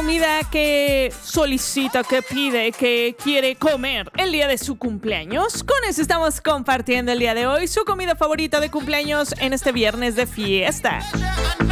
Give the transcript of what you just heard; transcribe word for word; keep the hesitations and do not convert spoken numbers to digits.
comida que solicita, que pide, que quiere comer el día de su cumpleaños? Con eso estamos compartiendo el día de hoy su comida favorita de cumpleaños en este viernes de fiesta.